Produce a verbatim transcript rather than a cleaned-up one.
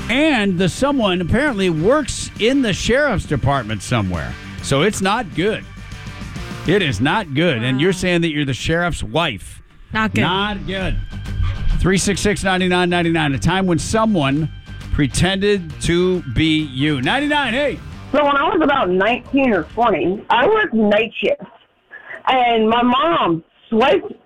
And the someone apparently works in the sheriff's department somewhere. So it's not good. It is not good. Wow. And you're saying that you're the sheriff's wife. Not good. Not good. three six six, nine nine nine nine. A time when someone pretended to be you. ninety-nine, hey. So when I was about nineteen or twenty, I worked night shift. And my mom swiped